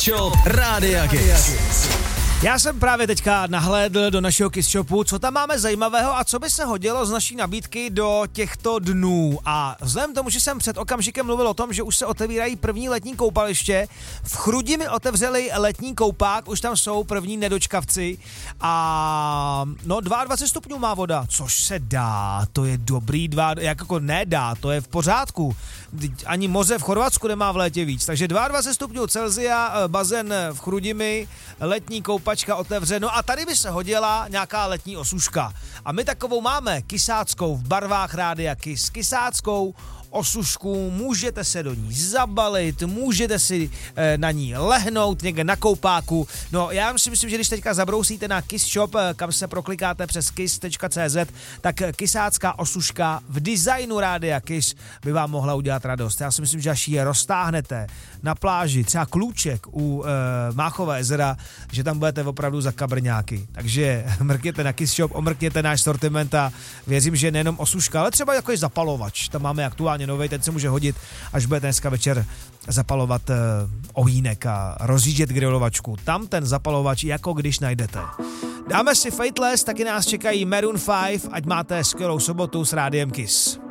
Shop Rádia Kiss. Já jsem právě teďka nahlédl do našeho Kiss Shopu, co tam máme zajímavého a co by se hodilo z naší nabídky do těchto dnů. A vzhledem tomu, že jsem před okamžikem mluvil o tom, že už se otevírají první letní koupaliště, v Chrudimi otevřeli letní koupák, už tam jsou první nedočkavci a 22 stupňů má voda, což se dá, to je dobrý, jako nedá, to je v pořádku. Ani moře v Chorvatsku nemá v létě víc, takže 22 stupňů Celsia, bazén v Chrudimi, letní koupačka otevřeno a tady by se hodila nějaká letní osuška. A my takovou máme, kysáckou v barvách Rádia Kiss, kysáckou osušku, můžete se do ní zabalit, můžete si na ní lehnout někde na koupáku. No já si myslím, že když teďka zabrousíte na Kiss Shop, kam se proklikáte přes kiss.cz, tak kysácká osuška v designu Rádia Kiss by vám mohla udělat radost. Já si myslím, že až ji roztáhnete na pláži, třeba Klůček u Máchova jezera, že tam budete opravdu za kabrňáky. Takže mrkněte na Kiss Shop, omrkněte náš sortiment a věřím, že nejenom osuška, ale třeba jako je zapalovač. Tam máme aktuálně novej, ten se může hodit, až budete dneska večer zapalovat ohýnek a rozjíždět grilovačku. Tam ten zapalovač jako když najdete. Dáme si Fateless, taky nás čekají Maroon 5, ať máte skvělou sobotu s Rádiem Kiss.